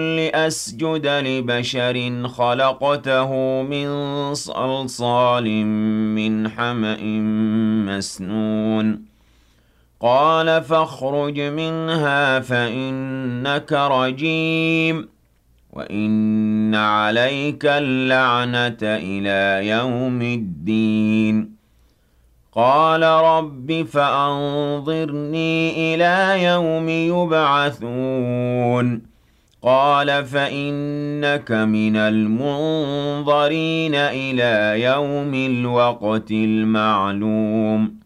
لأسجد لبشر خلقته من صلصال من حمأ مسنون قال فاخرج منها فإنك رجيم وإن عليك اللعنة إلى يوم الدين قال رب فأنظرني إلى يوم يبعثون قال فإنك من المنظرين إلى يوم الوقت المعلوم